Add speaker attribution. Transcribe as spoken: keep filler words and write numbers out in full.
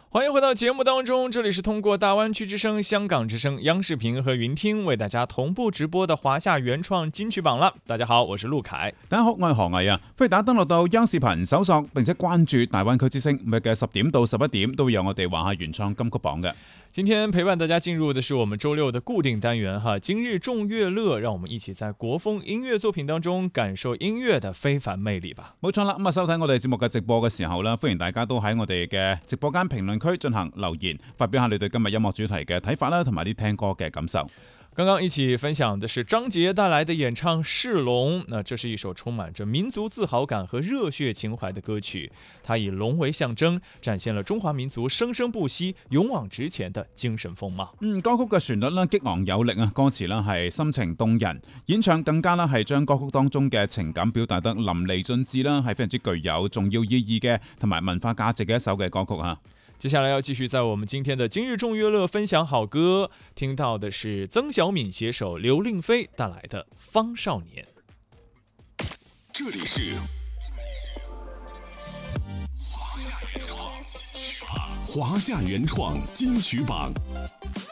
Speaker 1: 欢迎回到节目当中，这里是通过大湾区之声、香港之聲、央視頻和雲聽為大家同步直播的華夏原創金曲榜啦。大家好，我是陸凱。
Speaker 2: 大家好，我係何毅啊！歡迎大家登錄到央視頻搜索並且關注大灣區之聲，每日嘅十點到十一點都會有我哋華夏原創金曲榜嘅。
Speaker 1: 今天陪伴大家進入的是我們週六的固定單元哈，今日眾樂樂，讓我們一起在國風音樂作品當中感受音樂的非凡魅力吧。
Speaker 2: 冇錯啦，咁啊收睇我哋節目嘅直播嘅時候啦，歡迎大家都喺我哋嘅直播間評論區進行留言，發表下你對今日音樂主題嘅睇法啦，同埋啲聽歌嘅感受。
Speaker 1: 剛剛一起分享的是張杰帶來的演唱《是龍》，那這是一首充滿着民族自豪感和熱血情懷的歌曲，它以龍為象徵，展現了中華民族生生不息、勇往直前的精神風貌。
Speaker 2: 嗯，歌曲嘅旋律啦激昂有力啊，歌詞啦係深情動人，演唱更加啦係將歌曲當中嘅情感表達得淋漓盡致啦，係非常之具有重要意義嘅同埋文化價值嘅一首嘅歌曲啊。
Speaker 1: 接下來要繼續在我們今天的今日眾樂樂分享好歌，聽到的是曾小敏攜手劉令飛帶來的《方少年》。
Speaker 3: 這裡是華夏原創金曲榜，華夏原創金曲榜。